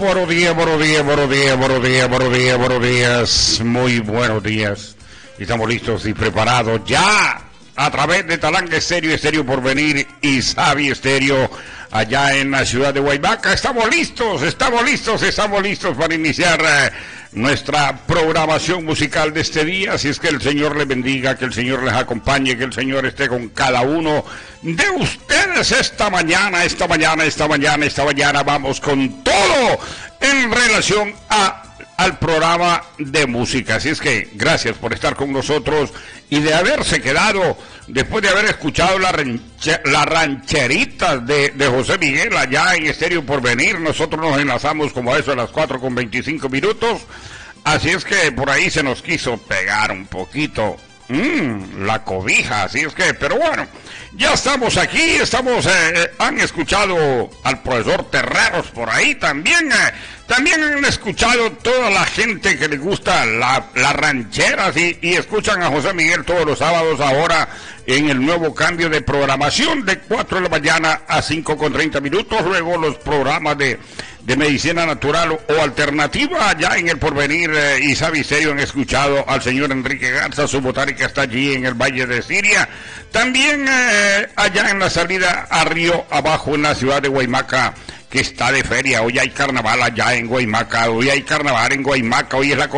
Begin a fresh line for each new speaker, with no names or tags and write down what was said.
Buenos días, buenos días, buenos días, buenos días, buenos días, buenos días, muy buenos días. Estamos listos y preparados ya a través de Talanga Estéreo, Estéreo Porvenir y Sabi Estéreo allá en la ciudad de Guaymaca. Estamos listos para iniciar nuestra programación musical de este día. Así es que el Señor les bendiga, que el Señor les acompañe, que el Señor esté con cada uno de ustedes esta mañana. Vamos con todo en relación al programa de música. Así es que gracias por estar con nosotros y de haberse quedado después de haber escuchado las rancheritas de José Miguel allá en Estéreo Porvenir. Nosotros nos enlazamos como a eso a las 4:25. Así es que por ahí se nos quiso pegar un poquito la cobija, así es que, pero bueno, ya estamos aquí, han escuchado al profesor Terreros por ahí también han escuchado toda la gente que le gusta las rancheras y escuchan a José Miguel todos los sábados ahora en el nuevo cambio de programación de 4 de la mañana a 5:30, luego los programas de medicina natural o alternativa allá en el Porvenir y Sabi Estéreo han escuchado al señor Enrique Garza, su botánica está allí en el Valle de Siria, también allá en la salida a Río Abajo en la ciudad de Guaymaca, que está de feria. Hoy hay carnaval allá en Guaymaca, hoy es la